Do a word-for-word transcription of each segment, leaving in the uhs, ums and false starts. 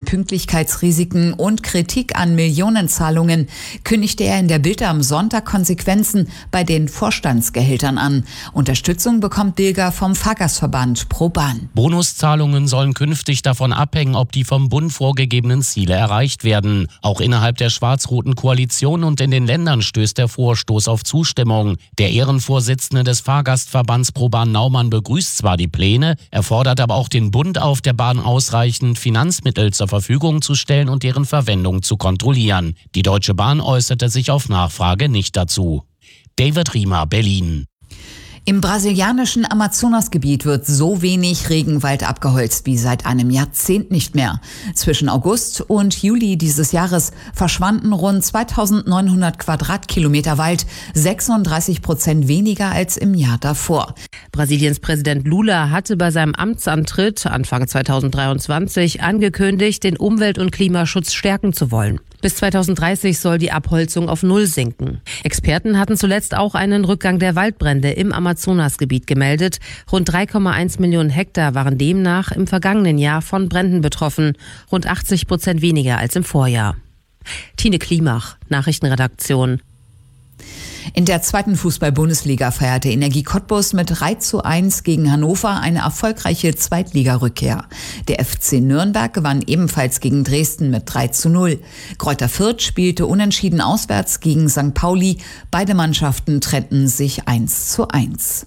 Pünktlichkeitsrisiken und Kritik an Millionenzahlungen kündigte er in der Bild am Sonntag Konsequenzen bei den Vorstandsgehältern an. Unterstützung bekommt Bilger vom Fahrgastverband ProBahn. Bonuszahlungen sollen künftig davon abhängen, ob die vom Bund vorgegebenen Ziele erreicht werden. Auch innerhalb der schwarz-roten Koalition und in den Ländern stößt der Vorstoß auf Zustimmung. Der Ehrenvorsitzende des Fahrgastverbands ProBahn Naumann begrüßt zwar die Pläne, er fordert aber auch den Bund auf, der Bahn ausreichend Finanzmittel zur Verfügung zu stellen und deren Verwendung zu kontrollieren. Die Deutsche Bahn äußerte sich auf Nachfrage nicht dazu. David Riemer, Berlin. Im brasilianischen Amazonasgebiet wird so wenig Regenwald abgeholzt wie seit einem Jahrzehnt nicht mehr. Zwischen August und Juli dieses Jahres verschwanden rund zweitausendneunhundert Quadratkilometer Wald, sechsunddreißig Prozent weniger als im Jahr davor. Brasiliens Präsident Lula hatte bei seinem Amtsantritt Anfang zweitausenddreiundzwanzig angekündigt, den Umwelt- und Klimaschutz stärken zu wollen. Bis zweitausenddreißig soll die Abholzung auf Null sinken. Experten hatten zuletzt auch einen Rückgang der Waldbrände im Amazonasgebiet gemeldet. Rund drei Komma eins Millionen Hektar waren demnach im vergangenen Jahr von Bränden betroffen. Rund achtzig Prozent weniger als im Vorjahr. Tine Klimach, Nachrichtenredaktion. In der zweiten Fußball-Bundesliga feierte Energie Cottbus mit drei zu eins gegen Hannover eine erfolgreiche Zweitligarückkehr. Der F C Nürnberg gewann ebenfalls gegen Dresden mit drei zu null. Greuther Fürth spielte unentschieden auswärts gegen Sankt Pauli. Beide Mannschaften trennten sich eins zu eins.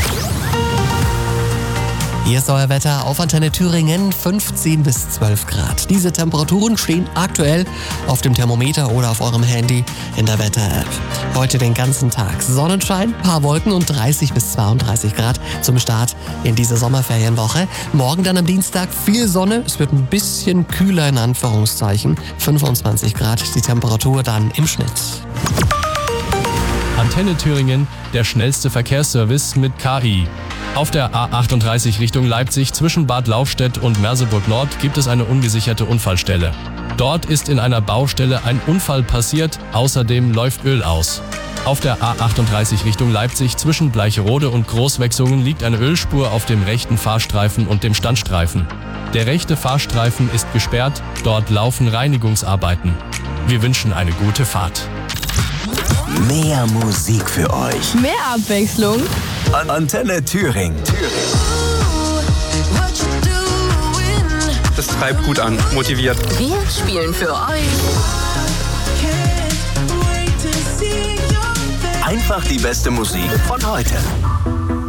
Hier ist euer Wetter auf Antenne Thüringen, fünfzehn bis zwölf Grad. Diese Temperaturen stehen aktuell auf dem Thermometer oder auf eurem Handy in der Wetter-App. Heute den ganzen Tag Sonnenschein, paar Wolken und dreißig bis zweiunddreißig Grad zum Start in diese Sommerferienwoche. Morgen dann am Dienstag viel Sonne, es wird ein bisschen kühler in Anführungszeichen, fünfundzwanzig Grad die Temperatur dann im Schnitt. Antenne Thüringen, der schnellste Verkehrsservice mit K I. Auf der A achtunddreißig Richtung Leipzig zwischen Bad Laufstedt und Merseburg Nord gibt es eine ungesicherte Unfallstelle. Dort ist in einer Baustelle ein Unfall passiert, außerdem läuft Öl aus. Auf der A achtunddreißig Richtung Leipzig zwischen Bleicherode und Großwechsungen liegt eine Ölspur auf dem rechten Fahrstreifen und dem Standstreifen. Der rechte Fahrstreifen ist gesperrt, dort laufen Reinigungsarbeiten. Wir wünschen eine gute Fahrt. Mehr Musik für euch. Mehr Abwechslung. Antenne Thüringen. Das treibt gut an, motiviert. Wir spielen für euch. Einfach die beste Musik von heute.